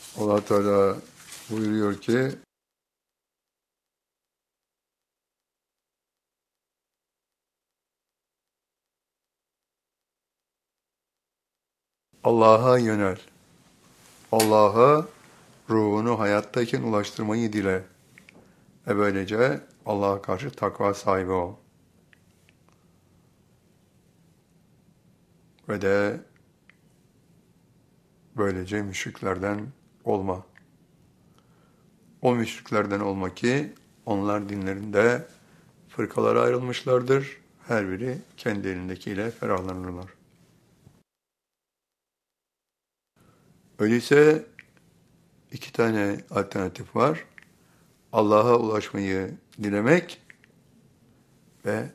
Allah Teala buyuruyor ki Allah'a yönel. Allah'a ruhunu hayattayken ulaştırmayı dile. Ve böylece Allah'a karşı takva sahibi ol. Ve de böylece müşriklerden olma. O müşriklerden olma ki onlar dinlerinde fırkalara ayrılmışlardır. Her biri kendi elindekiyle ferahlanırlar. Öyleyse iki tane alternatif var. Allah'a ulaşmayı dilemek ve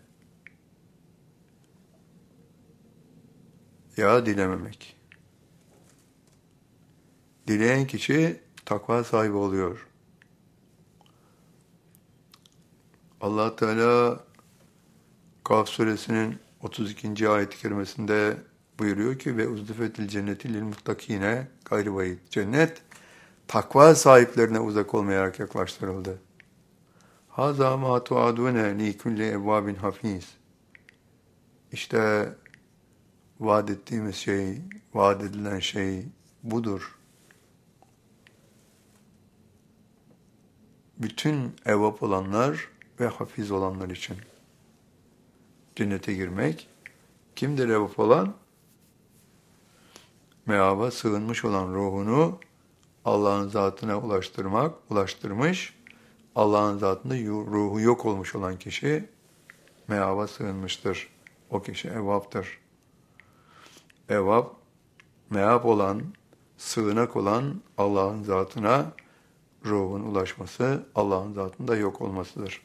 ya dilememek. Dileyen kişi takva sahibi oluyor. Allah Teala Kaf suresinin 32. ayet-i kerimesinde buyuruyor ki ve uzdifetil cenneti lil muttakine gayri bayit. Cennet takva sahiplerine uzak olmayarak yaklaştırıldı. Haza ma tuadune li kulli evvabin hafiz. İşte vaat ettiğimiz şey, vaat edilen şey budur. Bütün evvab olanlar ve hafiz olanlar için. Cennete girmek, kimdir evvab olan? Meaba sığınmış olan ruhunu Allah'ın zatına ulaştırmış, Allah'ın zatında ruhu yok olmuş olan kişi meaba sığınmıştır. O kişi evvaptır. Evvap, meab olan, sığınak olan Allah'ın zatına ruhun ulaşması, Allah'ın zatında yok olmasıdır.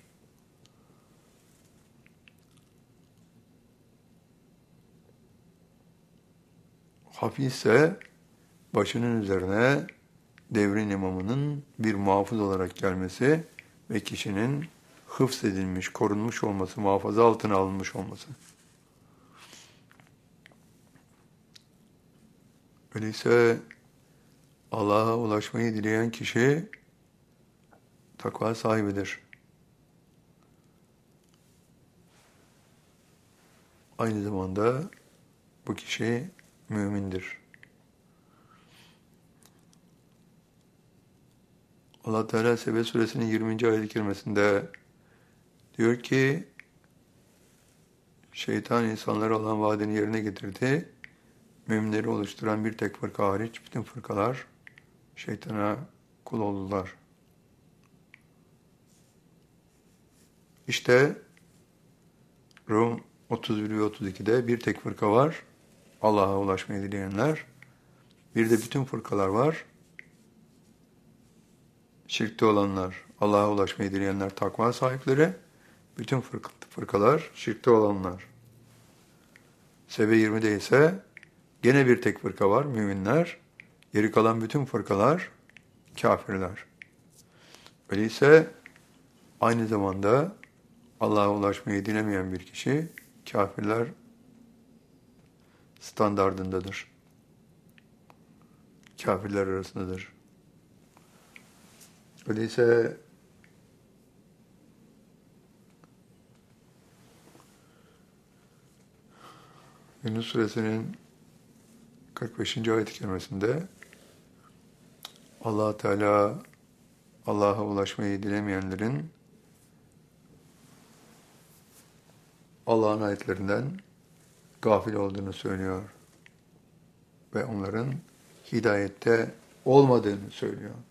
Hafiz ise başının üzerine devrin imamının bir muhafız olarak gelmesi ve kişinin hıfzedilmiş, korunmuş olması, muhafaza altına alınmış olması. Öyleyse Allah'a ulaşmayı dileyen kişi takva sahibidir. Aynı zamanda bu kişi mümindir. Allah Teala Sebe suresinin 20. ayet-i kerimesinde diyor ki şeytan insanlara olan vaadini yerine getirdi. Müminleri oluşturan bir tek fırka hariç bütün fırkalar şeytana kul oldular. İşte Rum 31 ve 32'de bir tek fırka var. Allah'a ulaşmayı dileyenler. Bir de bütün fırkalar var. Şirkte olanlar, Allah'a ulaşmayı dileyenler takva sahipleri. Bütün fırkalar şirkte olanlar. Sebe 20'de ise gene bir tek fırka var, müminler. Geri kalan bütün fırkalar kafirler. Öyleyse aynı zamanda Allah'a ulaşmayı dilemeyen bir kişi kafirler standardındadır. Kafirler arasındadır. Öyleyse Yunus suresinin 45. ayet-i kerimesinde Allah Teala Allah'a ulaşmayı dilemeyenlerin Allah'ın ayetlerinden gafil olduğunu söylüyor ve onların hidayette olmadığını söylüyor.